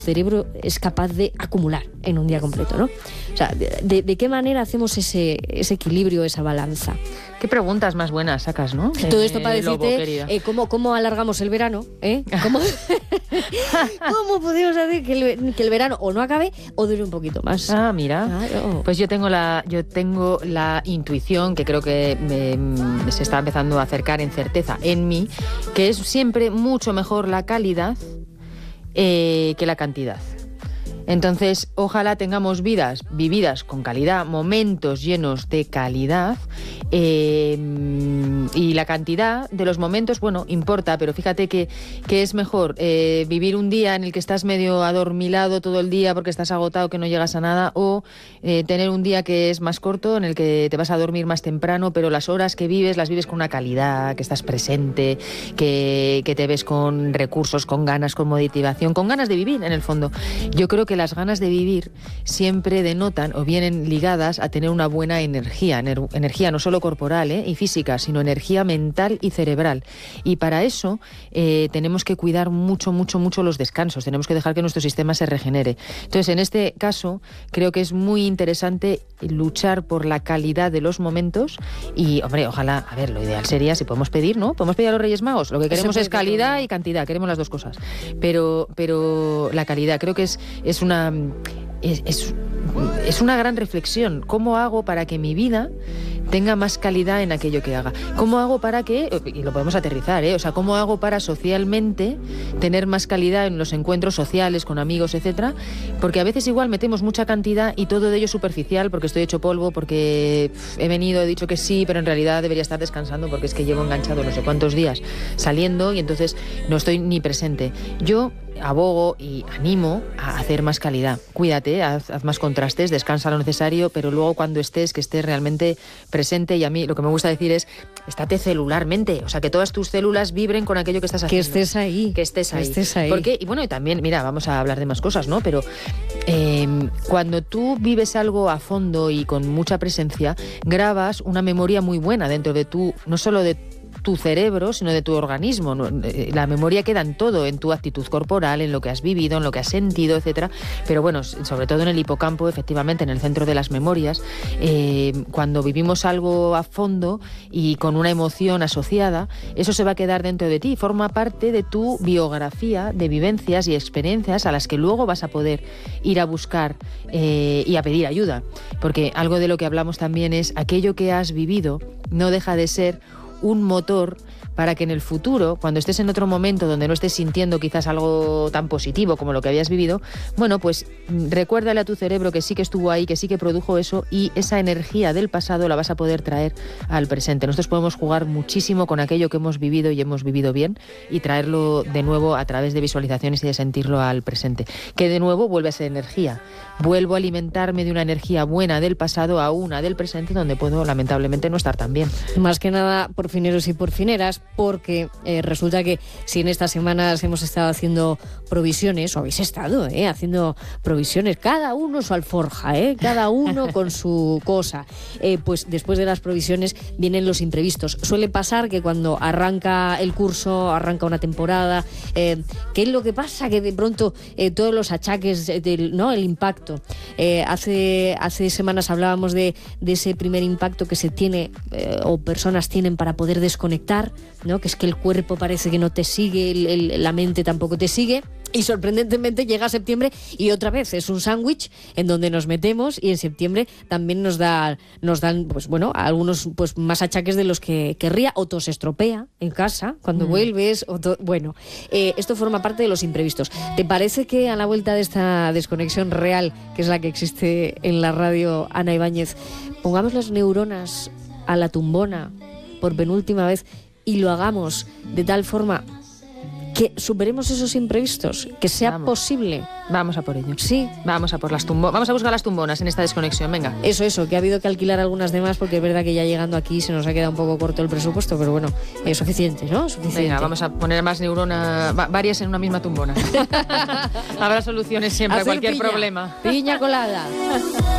cerebro es capaz de acumular en un día completo, ¿no? O sea, ¿de qué manera hacemos ese equilibrio, esa balanza? Qué preguntas más buenas sacas, ¿no? Todo esto para decirte cómo alargamos el verano, ¿Cómo podemos hacer que el verano o no acabe o dure un poquito más? Ah, mira. Claro. Pues yo tengo la intuición, que creo que se está empezando a acercar en certeza en mí, que es siempre mucho mejor la calidad que la cantidad. Entonces, ojalá tengamos vidas vividas con calidad, momentos llenos de calidad, y la cantidad de los momentos, bueno, importa, pero fíjate que es mejor vivir un día en el que estás medio adormilado todo el día porque estás agotado, que no llegas a nada, o tener un día que es más corto, en el que te vas a dormir más temprano, pero las horas que vives, las vives con una calidad, que estás presente, que te ves con recursos, con ganas, con motivación, con ganas de vivir, en el fondo. Yo creo que las ganas de vivir siempre denotan o vienen ligadas a tener una buena energía no solo corporal y física, sino energía mental y cerebral. Y para eso tenemos que cuidar mucho los descansos, tenemos que dejar que nuestro sistema se regenere. Entonces, en este caso, creo que es muy interesante luchar por la calidad de los momentos y, hombre, ojalá, a ver, lo ideal sería, si podemos pedir, ¿no? Podemos pedir a los Reyes Magos, lo que queremos es calidad y cantidad, queremos las dos cosas. Pero la calidad, creo que es una gran reflexión. ¿Cómo hago para que mi vida tenga más calidad en aquello que haga? ¿Cómo hago para que, y lo podemos aterrizar, o sea, cómo hago para socialmente tener más calidad en los encuentros sociales con amigos, etcétera? Porque a veces igual metemos mucha cantidad y todo de ello superficial, porque estoy hecho polvo, porque he dicho que sí, pero en realidad debería estar descansando porque es que llevo enganchado no sé cuántos días saliendo y entonces no estoy ni presente. Yo abogo y animo a hacer más calidad. Cuídate, haz más contrastes, descansa lo necesario, pero luego cuando estés, que estés realmente presente. Y a mí lo que me gusta decir es, estate celularmente, o sea, que todas tus células vibren con aquello que estás haciendo. Que estés ahí. Porque, y bueno, y también, mira, vamos a hablar de más cosas, ¿no? Pero cuando tú vives algo a fondo y con mucha presencia, grabas una memoria muy buena dentro de tú, no solo de tu cerebro, sino de tu organismo. La memoria queda en todo, en tu actitud corporal, en lo que has vivido, en lo que has sentido, etcétera. Pero bueno, sobre todo en el hipocampo, efectivamente, en el centro de las memorias, cuando vivimos algo a fondo y con una emoción asociada, eso se va a quedar dentro de ti, forma parte de tu biografía de vivencias y experiencias a las que luego vas a poder ir a buscar y a pedir ayuda. Porque algo de lo que hablamos también es aquello que has vivido no deja de ser un motor para que en el futuro, cuando estés en otro momento donde no estés sintiendo quizás algo tan positivo como lo que habías vivido, bueno, pues recuérdale a tu cerebro que sí que estuvo ahí, que sí que produjo eso, y esa energía del pasado la vas a poder traer al presente. Nosotros podemos jugar muchísimo con aquello que hemos vivido y hemos vivido bien y traerlo de nuevo a través de visualizaciones y de sentirlo al presente. Que de nuevo vuelve a ser energía. Vuelvo a alimentarme de una energía buena del pasado a una del presente donde puedo lamentablemente no estar tan bien. Más que nada, porfineros y porfineras, porque resulta que si en estas semanas hemos estado haciendo provisiones, o habéis estado haciendo provisiones, cada uno su alforja, cada uno con su cosa, pues después de las provisiones vienen los imprevistos. Suele pasar que cuando arranca el curso, arranca una temporada, ¿qué es lo que pasa? Que de pronto todos los achaques, el impacto. Hace semanas hablábamos de ese primer impacto que se tiene o personas tienen para poder desconectar, ¿no? Que es que el cuerpo parece que no te sigue, la mente tampoco te sigue. Y sorprendentemente llega septiembre y otra vez es un sándwich en donde nos metemos, y en septiembre también nos dan pues bueno, algunos pues más achaques de los que querría, o todo se estropea en casa cuando vuelves, bueno, esto forma parte de los imprevistos. ¿Te parece que a la vuelta de esta desconexión real, que es la que existe en la radio, Ana Ibáñez, pongamos las neuronas a la tumbona por penúltima vez y lo hagamos de tal forma que superemos esos imprevistos, que sea posible? Vamos a por ello. Sí. Vamos a por las tumbonas. Vamos a buscar las tumbonas en esta desconexión, venga. Eso, que ha habido que alquilar algunas demás, porque es verdad que ya llegando aquí se nos ha quedado un poco corto el presupuesto, pero bueno, es suficiente, ¿no? Suficiente. Venga, vamos a poner más neuronas, varias en una misma tumbona. Habrá soluciones siempre a cualquier problema. Piña colada.